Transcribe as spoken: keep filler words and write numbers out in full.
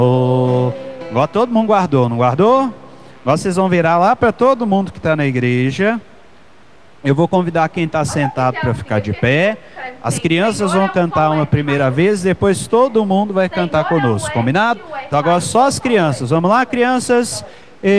Agora todo mundo guardou, não guardou? Agora vocês vão virar lá para todo mundo que está na igreja. Eu vou convidar quem está sentado para ficar de pé. As crianças vão cantar uma primeira vez, depois todo mundo vai cantar conosco, combinado? Então agora só as crianças. Vamos lá, crianças?